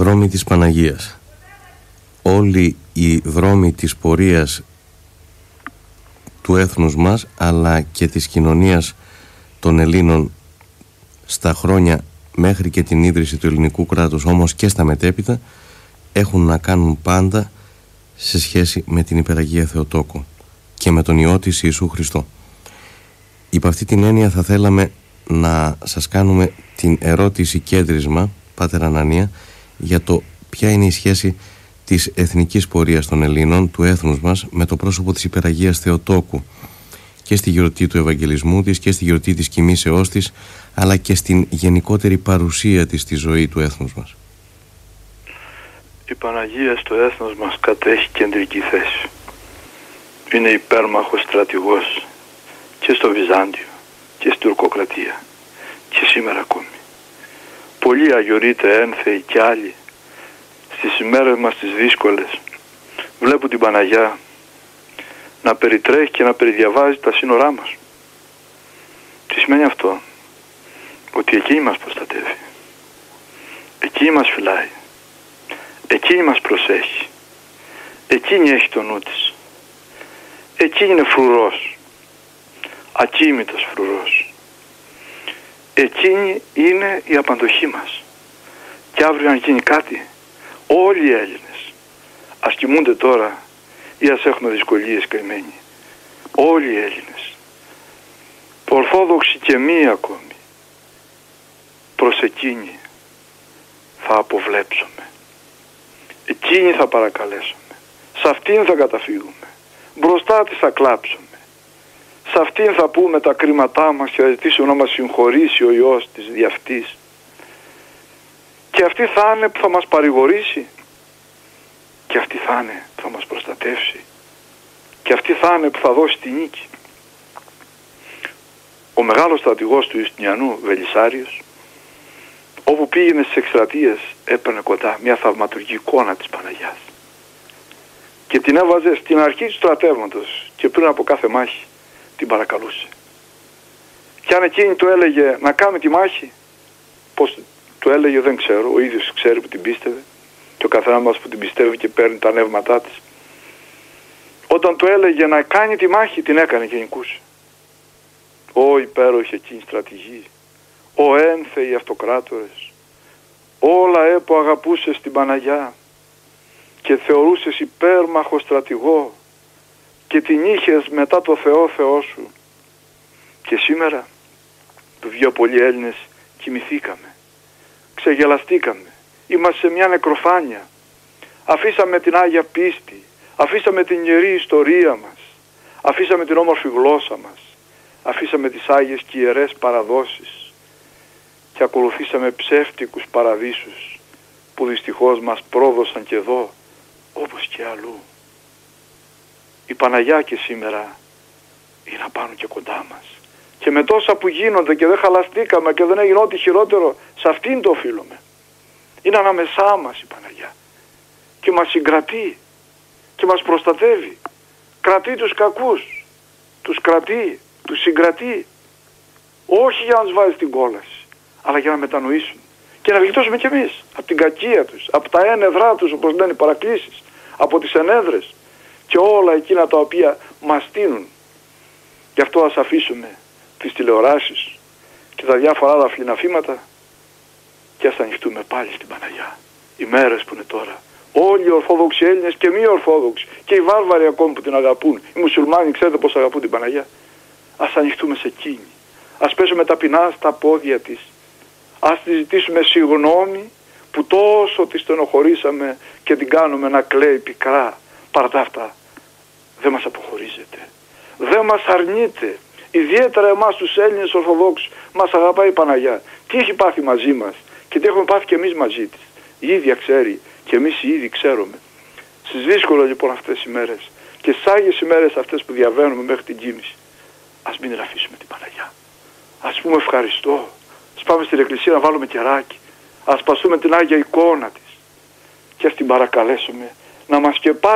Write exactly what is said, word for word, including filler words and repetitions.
δρόμοι της Παναγίας. Όλοι οι δρόμοι της πορείας του έθνους μας, αλλά και της κοινωνίας των Ελλήνων στα χρόνια μέχρι και την ίδρυση του ελληνικού κράτους, όμως και στα μετέπειτα, έχουν να κάνουν πάντα σε σχέση με την Υπεραγία Θεοτόκο και με τον Υιό της Ιησού Χριστό. Υπ' αυτή την έννοια θα θέλαμε να σας κάνουμε την ερώτηση κέντρισμα, Πάτερ Ανανία, για το ποια είναι η σχέση της εθνικής πορείας των Ελλήνων, του έθνους μας, με το πρόσωπο της Υπεραγίας Θεοτόκου και στη γιορτή του Ευαγγελισμού της και στη γιορτή της κοιμήσεώς της, αλλά και στην γενικότερη παρουσία της στη ζωή του έθνους μας. Η Παναγία στο έθνος μας κατέχει κεντρική θέση. Είναι υπέρμαχος στρατηγός και στο Βυζάντιο και στην Τουρκοκρατία και σήμερα ακόμη. Πολλοί αγιορείτε ένθεοι και άλλοι στις ημέρες μας τις δύσκολες βλέπουν την Παναγιά να περιτρέχει και να περιδιαβάζει τα σύνορά μας. Τι σημαίνει αυτό? Ότι εκείνη μας προστατεύει, εκείνη μας φυλάει, εκείνη μας προσέχει, εκείνη έχει το νου της, εκείνη είναι φρουρός, ακίμητος φρουρός, εκείνη είναι η απαντοχή μας. Και αύριο αν γίνει κάτι, όλοι οι Έλληνες, ας κοιμούνται τώρα ή ας έχουμε δυσκολίες καημένοι, όλοι οι Έλληνες, ορθόδοξοι και μη ακόμη, προς εκείνη θα αποβλέψουμε, εκείνη θα παρακαλέσουμε, σε αυτήν θα καταφύγουμε, μπροστά της θα κλάψουμε, σε αυτήν θα πούμε τα κρίματά μας και θα ζητήσουμε να μας συγχωρήσει ο Υιός της δι' αυτής. Και αυτή θα είναι που θα μας παρηγορήσει, και αυτή θα είναι που θα μας προστατεύσει, και αυτή θα είναι που θα δώσει τη νίκη. Ο μεγάλος στρατηγός του Ιουστινιανού, Βελισσάριος, όπου πήγαινε στις εκστρατείες έπαιρνε κοντά μια θαυματουργική εικόνα της Παναγιάς και την έβαζε στην αρχή του στρατεύματος και πριν από κάθε μάχη την παρακαλούσε. Και αν εκείνη του έλεγε να κάνει τη μάχη, πως του έλεγε δεν ξέρω, ο ίδιος ξέρει που την πίστευε και ο καθένας μας που την πιστεύει και παίρνει τα νεύματά της. Όταν του έλεγε να κάνει τη μάχη, την έκανε και νικούσε. Ω υπέροχη εκείνη στρατηγή, ο ένθεοι αυτοκράτορες, όλα έπο αγαπούσες την Παναγιά και θεωρούσες υπέρμαχο στρατηγό και την είχες μετά το Θεό Θεό σου. Και σήμερα το δύο πολλοί Έλληνες κοιμηθήκαμε, ξεγελαστήκαμε, είμαστε σε μια νεκροφάνεια, αφήσαμε την Άγια πίστη, αφήσαμε την ιερή ιστορία μας, αφήσαμε την όμορφη γλώσσα μας, αφήσαμε τις Άγιες και ιερές παραδόσεις και ακολουθήσαμε ψεύτικους παραδείσους που δυστυχώς μας πρόδωσαν και εδώ όπως και αλλού. Η Παναγιά και σήμερα είναι απάνω και κοντά μας και με τόσα που γίνονται και δεν χαλαστήκαμε και δεν έγινε ό,τι χειρότερο, σε αυτήν το οφείλουμε. Είναι ανάμεσά μας η Παναγιά και μας συγκρατεί και μας προστατεύει, κρατεί τους κακούς, τους κρατεί, τους συγκρατεί, όχι για να τους βάζει στην κόλαση, αλλά για να μετανοήσουν και να γλιτώσουμε κι εμείς από την κακία τους, από τα ένεδρά τους, όπως λένε οι παρακλήσεις, από τις ενέδρες και όλα εκείνα τα οποία μας στείνουν. Γι' αυτό ας αφήσουμε τις τηλεοράσεις και τα διάφορα άλλα φλιναφήματα και ας ανοιχτούμε πάλι στην Παναγιά. Οι μέρες που είναι τώρα, όλοι οι Ορθόδοξοι Έλληνες και μη Ορθόδοξοι και οι Βάρβαροι ακόμη που την αγαπούν, οι Μουσουλμάνοι, ξέρετε πώς αγαπούν την Παναγιά. Ας ανοιχτούμε σε εκείνη, ας πέσουμε ταπεινά στα πόδια της, ας τη ζητήσουμε συγγνώμη που τόσο τη στενοχωρήσαμε και την κάνουμε να κλαίει πικρά. Παρά τα αυτά δεν μας αποχωρίζεται, δεν μας αρνείται, ιδιαίτερα εμάς τους Έλληνες Ορθοδόξους μας αγαπάει η Παναγιά. Τι έχει πάθει μαζί μας και τι έχουμε πάθει και εμείς μαζί της, η ίδια ξέρει και εμείς οι ίδιοι ξέρουμε. Στις δύσκολες λοιπόν αυτές οι μέρες και στις Άγιες ημέρες αυτές που διαβαίνουμε μέχρι την κοίμηση, ας μην αφήσουμε την Παναγιά, ας πούμε ευχαριστώ, ας πάμε στην εκκλησία να βάλουμε κεράκι, ας παστούμε την Άγια εικόνα της και ας την παρακαλέσουμε να μας σκεπάσει